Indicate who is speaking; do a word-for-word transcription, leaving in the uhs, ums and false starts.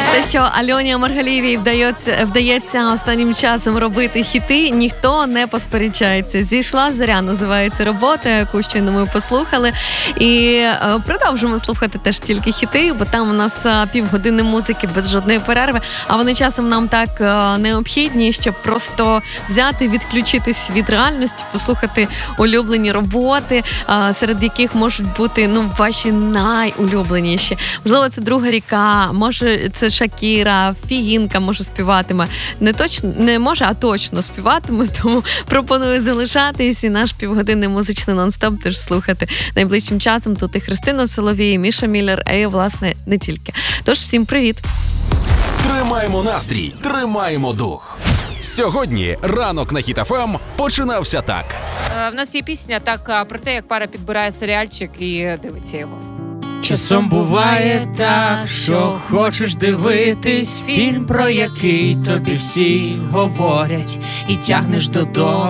Speaker 1: Те, що Альоні Маргалієвій вдається, вдається останнім часом робити хіти, ніхто не посперечається. «Зійшла зоря» називається робота, яку щойно ми послухали. І е, продовжимо слухати теж тільки хіти, бо там у нас е, півгодини музики без жодної перерви, а вони часом нам так е, необхідні, щоб просто взяти, відключитись від реальності, послухати улюблені роботи, е, серед яких можуть бути ну ваші найулюбленіші. Можливо, це «Друга ріка», може це Шакіра, Фігінка може співатиме. Не точно, не може, а точно співатиме, тому пропоную залишатись і наш півгодинний музичний нон-стоп теж слухати найближчим часом. Тут і Христина Соловій, і Міша Міллер, а і, власне, не тільки. Тож, всім привіт!
Speaker 2: Тримаємо настрій, тримаємо дух. Сьогодні ранок на Хіт еф ем починався так.
Speaker 3: В нас є пісня так про те, як пара підбирає серіальчик і дивиться його.
Speaker 4: Часом буває так, що хочеш дивитись фільм, про який тобі всі говорять, і тягнеш додому.